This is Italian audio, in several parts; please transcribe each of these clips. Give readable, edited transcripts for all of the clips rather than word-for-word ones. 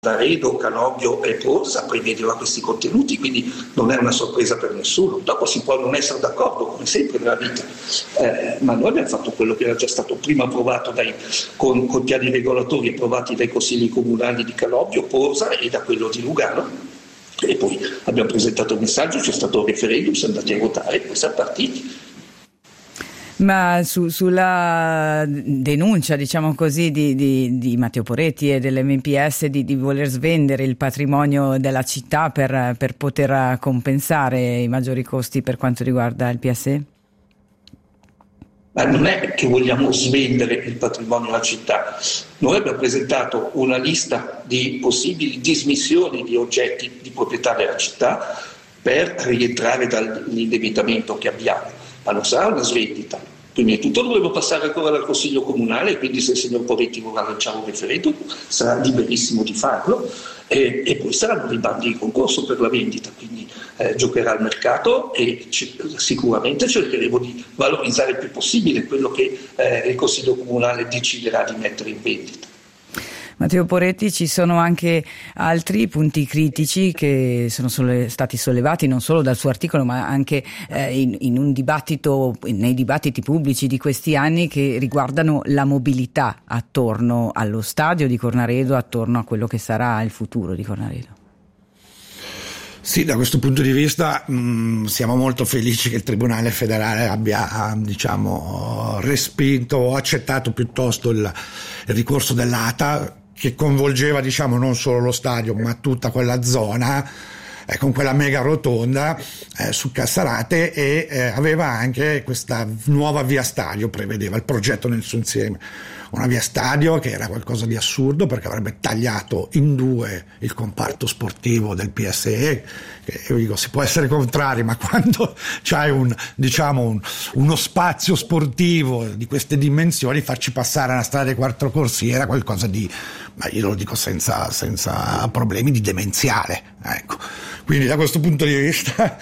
Cornaredo, Canobbio e Porsa prevedeva questi contenuti, quindi non è una sorpresa per nessuno. Dopo si può non essere d'accordo, come sempre nella vita, ma noi abbiamo fatto quello che era già stato prima approvato con piani regolatori approvati dai consigli comunali di Canobbio, Porsa e da quello di Lugano, e poi abbiamo presentato il messaggio, c'è stato un referendum, siamo andati a votare e poi siamo partiti. Ma sulla denuncia, diciamo così, di Matteo Poretti e dell'MPS di voler svendere il patrimonio della città per poter compensare i maggiori costi per quanto riguarda il PSE? Ma non è che vogliamo svendere il patrimonio della città. Noi abbiamo presentato una lista di possibili dismissioni di oggetti di proprietà della città per rientrare dall'indebitamento che abbiamo, ma non sarà una svendita. Prima di tutto dovremo passare ancora dal Consiglio Comunale, quindi se il signor Poretti vorrà lanciare un referendum sarà liberissimo di farlo, e poi saranno dei bandi di concorso per la vendita, quindi giocherà il mercato e sicuramente cercheremo di valorizzare il più possibile quello che il Consiglio Comunale deciderà di mettere in vendita. Matteo Poretti, ci sono anche altri punti critici che sono stati sollevati non solo dal suo articolo ma anche in un dibattito, nei dibattiti pubblici di questi anni, che riguardano la mobilità attorno allo stadio di Cornaredo, attorno a quello che sarà il futuro di Cornaredo. Sì, da questo punto di vista siamo molto felici che il Tribunale federale abbia respinto o accettato piuttosto il ricorso dell'ATA, che coinvolgeva non solo lo stadio ma tutta quella zona con quella mega rotonda su Cassarate, e aveva anche questa nuova via stadio, prevedeva il progetto nel suo insieme. Una via stadio che era qualcosa di assurdo, perché avrebbe tagliato in due il comparto sportivo del PSE, che io dico si può essere contrari, ma quando c'hai uno spazio sportivo di queste dimensioni, farci passare una strada di quattro corsie era qualcosa di, ma io lo dico senza problemi, di demenziale, ecco. Quindi da questo punto di vista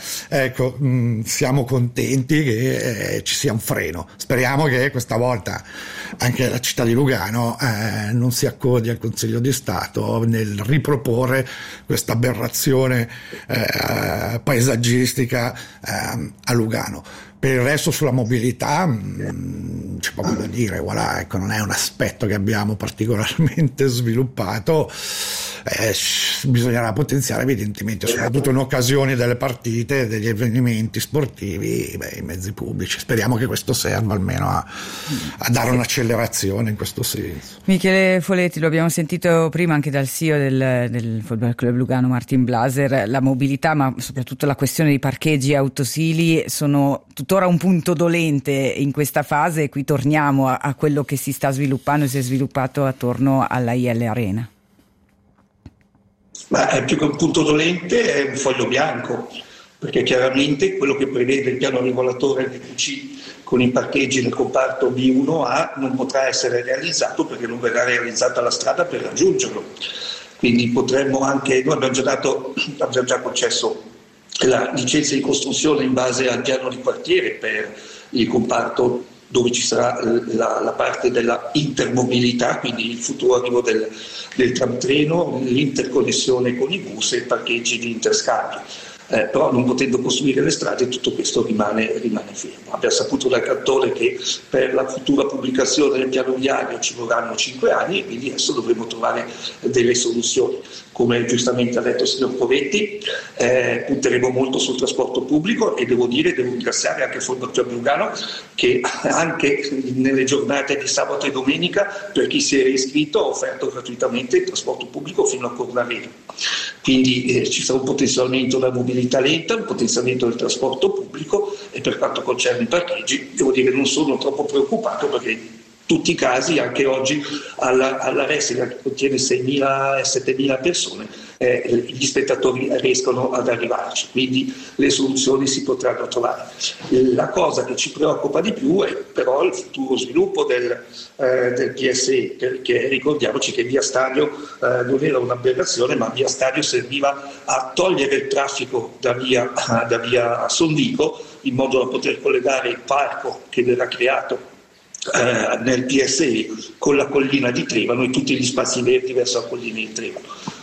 siamo contenti che ci sia un freno. Speriamo che questa volta anche la città di Lugano non si accodi al Consiglio di Stato nel riproporre questa aberrazione paesaggistica a Lugano. Per il resto sulla mobilità c'è poco da dire, voilà, non è un aspetto che abbiamo particolarmente sviluppato, bisognerà potenziare evidentemente, soprattutto in occasione delle partite, degli avvenimenti sportivi, i mezzi pubblici. Speriamo che questo serva almeno a dare un'accelerazione in questo senso. Michele Foletti, lo abbiamo sentito prima anche dal CEO del Football Club Lugano, Martin Blaser. La mobilità, ma soprattutto la questione dei parcheggi e autosili sono tuttora un punto dolente in questa fase, e qui torniamo a quello che si sta sviluppando e si è sviluppato attorno alla IL Arena. Ma è più che un punto dolente, è un foglio bianco, perché chiaramente quello che prevede il piano regolatore DPC con i parcheggi nel comparto B1A non potrà essere realizzato, perché non verrà realizzata la strada per raggiungerlo. Quindi potremmo anche, noi abbiamo già concesso la licenza di costruzione in base al piano di quartiere per il comparto dove ci sarà la parte della intermobilità, quindi il futuro arrivo del tram-treno, l'interconnessione con i bus e i parcheggi di interscambio. Però non potendo costruire le strade tutto questo rimane fermo. Abbiamo saputo dal cantone che per la futura pubblicazione del piano viario ci vorranno 5 anni, e quindi adesso dovremo trovare delle soluzioni. Come giustamente ha detto il signor Poretti, punteremo molto sul trasporto pubblico, e devo ringraziare anche il Football Club Lugano, che anche nelle giornate di sabato e domenica, per chi si era iscritto, ha offerto gratuitamente il trasporto pubblico fino a Cornaredo. Quindi ci sarà un potenziamento della mobilità lenta, un potenziamento del trasporto pubblico, e per quanto concerne i parcheggi devo dire che non sono troppo preoccupato, perché in tutti i casi, anche oggi alla Wrestling, che contiene 6.000 e 7.000 persone, gli spettatori riescono ad arrivarci, quindi le soluzioni si potranno trovare. La cosa che ci preoccupa di più è però il futuro sviluppo del PSE, perché ricordiamoci che via Stadio non era un'aberrazione, ma via Stadio serviva a togliere il traffico da via Sondico, in modo da poter collegare il parco che verrà creato nel PSE con la collina di Trevano e tutti gli spazi verdi verso la collina di Trevano.